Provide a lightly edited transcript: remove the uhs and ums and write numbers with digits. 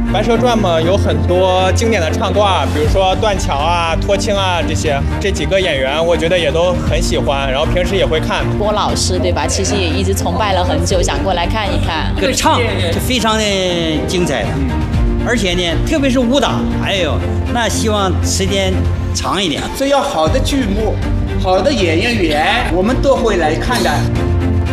《白蛇传》嘛，有很多经典的唱段，比如说断桥啊、托青啊这几个演员，我觉得也都很喜欢，然后平时也会看。 郭老师对吧？其实也一直崇拜了很久，想过来看一看。 这个唱是非常的精彩的，而且呢，特别是武打，哎呦，那希望时间长一点。 只要好的剧目、好的演员，我们都会来看的。